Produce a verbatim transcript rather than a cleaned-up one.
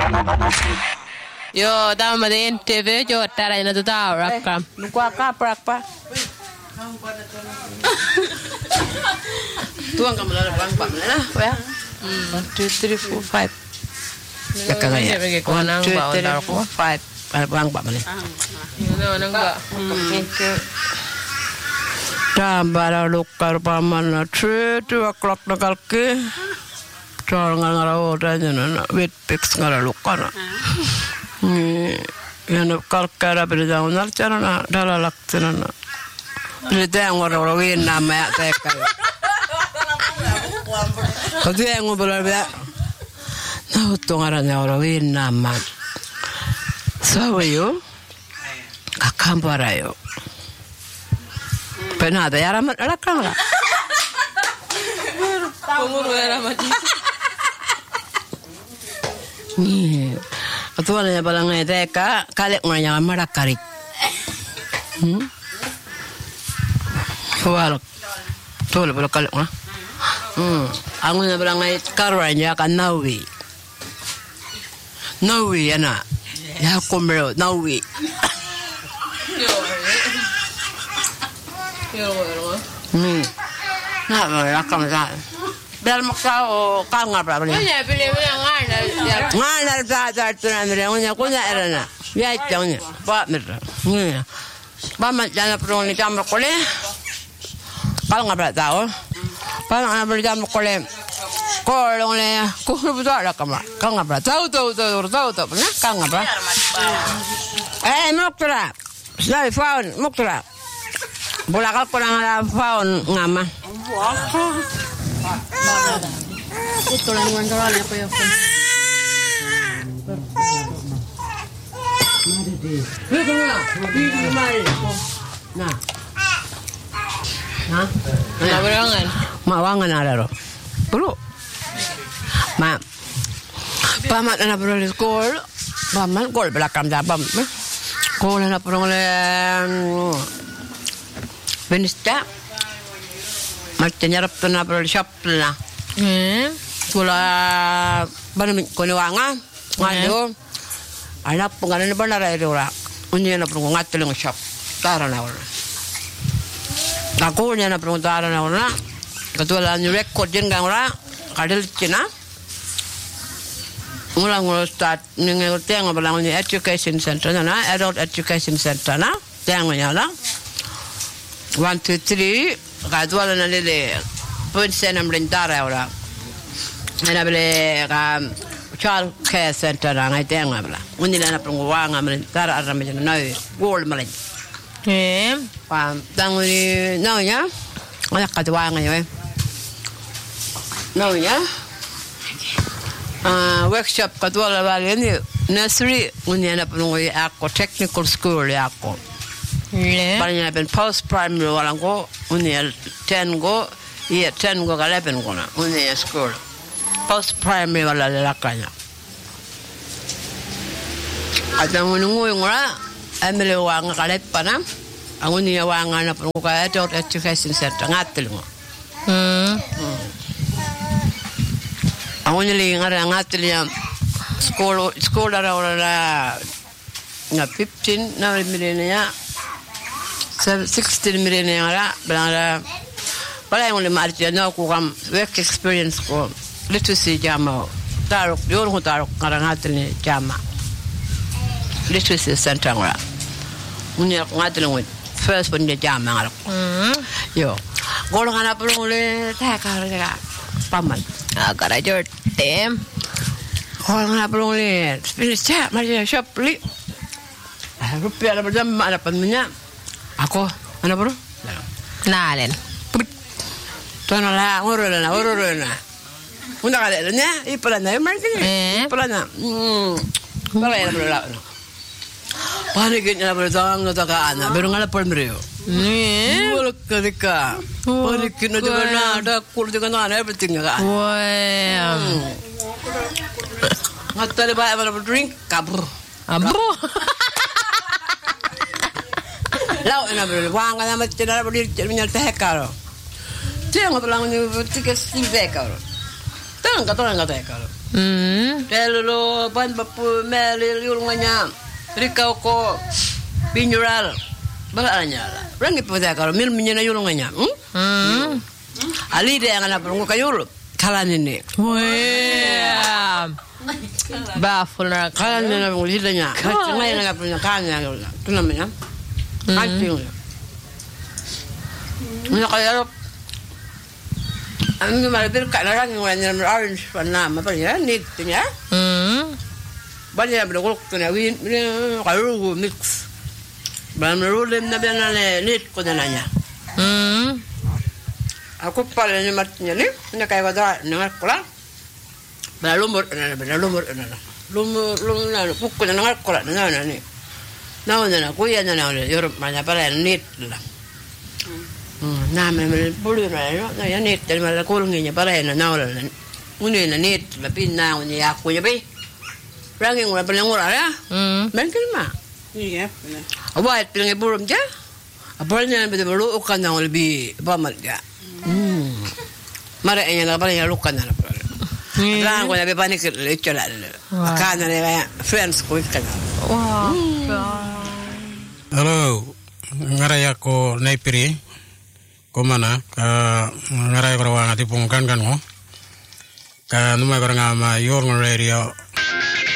Joo, tämä on intervju jo täällä ina tuta rakka. Lukua kaprakpa. Tuon kamala bang pa na, kuya. one two three four five. Nakagaya. one two three four five. Para bang pa man. Ano nang ba? Tambara lukkar pamana three two o'clock na kalki. Chor ngara ora jana wet pix ngara lukkana. Yana kalkara berdaunar chana dala laktana. Berdang ora ora win nama teka. Kau yang ngobrol dia, nah utong aranya ora win nama. Sawayo, kakambarayo. Penada ya ramat lakang lah. Penguru ya ramat. Ni, atau ada balang teka kalek nganya marakarik. Hmm. Soal, soal balang kalek mah. Hmm, aku na bilang ay karanya kan nawi. Nawi ana. Ya kumero nawi. Yo. Yo yo. Hmm. Na ba rakam sa. Bel maksa o kanga pra bali. Ya beli beli ngana ya. Ngana sa sa tunan re unya kunya erana. Ya tanya. Ba mer. Ni. Ba ma jana pro ni jam ko le. Kanga pra tao. Parang ana berjam kolem. Kolong le, ko buta ra kama. Kanga bra. Tau tau tau tau tau. Na kanga bra. Eh, moktra. Sai faun, moktra. Bola kal ko na faun ngama. Ito lang yung wala ko yung. Ito na. Ito mai. Na. Na. Na berangan. Mawangan ada ro. Bro. Ma. Pamat na bro di school. Pamat gol belakang dabam. Ko na pro le Benista. Matanya rap na pro shop na. Hmm. Kula banu ko ni wanga. Ngado. Anak penganan benar ada ora. Unya na pro ngateling shop. Tara na ora. Aku nyana peruntaran orang, ketua lanjut rekod jengang orang, kadal Cina, ngulang ngulang start nengen tiang ngabalang ni education center na, adult education center na, tiang menyala, one two three, ketua lanjut le, pun senam rentara orang, mana beli kam child care center na, ngai tiang ngabalang, undi lana perunguang ngabalang arah macam nai, gold malang. Eh, Pam, tanguni naunya, anak ketua nganya, naunya, ah workshop ketua lawal ini nursery, unya anak penunggu aku technical school ya aku, le. banyak pen post primary orang ko, unya ten go, iya ten go kalau pen ko na, unya school, post primary wala lelakanya, ada menunggu ngora. Ambil wang kalet panam, aku ni wang anak permukaan adult education center ngatil mo. Hmm. Aku ni lagi ngarang ngatil yang sekolah sekolah orang lah, ngap fifteen na milenia, sixteen milenia lah, benar. Kalau yang boleh marah nak aku kam work experience ko, literacy jama, taruk, diorang ko taruk ngarang ngatil ni jama. Literacy center ngora. Unya ngatil ngit. First pun dia jam ngara. Hmm. Yo. Golongan apa le tak kara paman. Agak aja tem. Golongan apa le? Spirit chat mari shop li. Rupiah ada berjam ada pannya. Aku mana bro? Nalen. Tuan lah ngorona ngorona. Unda kale nya ipalana markin. Eh. Ipalana. Hmm. Balai ada berla. Panikin na bertang na takaan, pero nga na palmreo. Ni. Wala ka dika. Panikin na diba na, ada kul dika na, everything nga ka. Wow. Nga tali ba, ano drink, kabro. Abo. Lau na bro, wanga na mat na bro, minyal tehekaro. Tiyan nga palang ni tikas si tekaro. Tangan ka tangan ka tekaro. Hmm. Telolo pan papu melil yulunganya. Rikau ko binjural. Balanya lah. Rangi pada kalau mil menyena yulunganya. Hmm? Hmm. Ali dia yang anak perunggu kayul. Kalan ini. Wah. Baful nak. Kalan ini perunggu lidahnya. Cuma yang anak punya kannya. Itu namanya. Kancing. Ini kayak Ang malapit ka na lang yung wala na orange na mapalya need niya. Hmm. Banya bilog ko na win kayo mix. Ban rolem na bana na need ko na niya. Hmm. Ako pala ni mat niya ni na kay wada na ko la. Ba lumor na ba lumor na. Lumor lumor na puk ko na ngal ko la na na ni. Na na ko ya na na Europe man pala need la. Nah, memang boleh lah. Nah, ya net dari malah kurang ni para na naula. Uni na net, tapi na uni aku ya be. Rangi ngora paling ngora ya. Hmm. Mungkin mah. Iya. Awak paling burung je. Apalnya betul betul ukan yang lebih pamat ya. Hmm. Mara enya na paling lukan na. Lang ko na be panik lecture la. Makana na ya friends ko ikan. Wah. Halo. Ngaraya ko naipiri. Komana ka ngarai ko wa ngati pungkan kan ko ka numai ko nga ma yor ngrerio